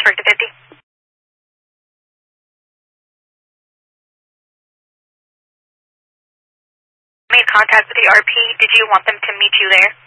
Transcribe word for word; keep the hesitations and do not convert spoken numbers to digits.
transferred to fifty. Made contact with the R P. Did you want them to meet you there?